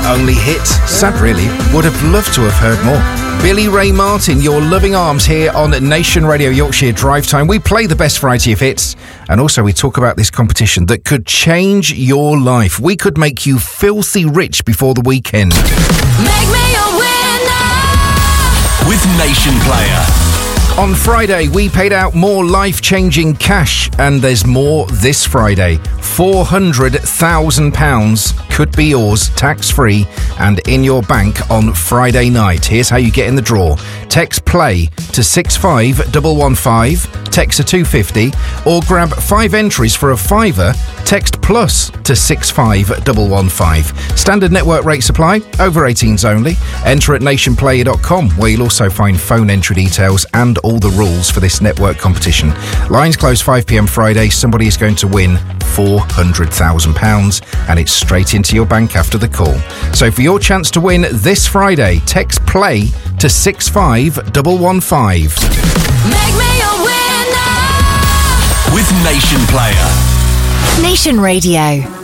only hit. Sad, really. Would have loved to have heard more. Billy Ray Martin, Your Loving Arms here on Nation Radio Yorkshire Drive Time. We play the best variety of hits, and also we talk about this competition that could change your life. We could make you filthy rich before the weekend. Make me a winner with Nation Player. On Friday, we paid out more life-changing cash, and there's more this Friday. £400,000 could be yours, tax-free, and in your bank on Friday night. Here's how you get in the draw. Text PLAY to 65115, text to 250, or grab 5 entries for a £5, text PLUS to 65115. Standard network rate supply, over 18s only. Enter at nationplayer.com, where you'll also find phone entry details and all the rules for this network competition. Lines close 5pm Friday. Somebody is going to win £400,000, and it's straight into your bank after the call. So for your chance to win this Friday, text PLAY to 65115. Make me a winner with Nation Player. Nation Radio.